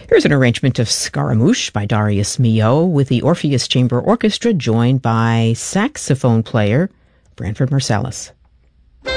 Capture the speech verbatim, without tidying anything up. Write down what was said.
Here's an arrangement of Scaramouche by Darius Milhaud with the Orpheus Chamber Orchestra joined by saxophone player Branford Marsalis.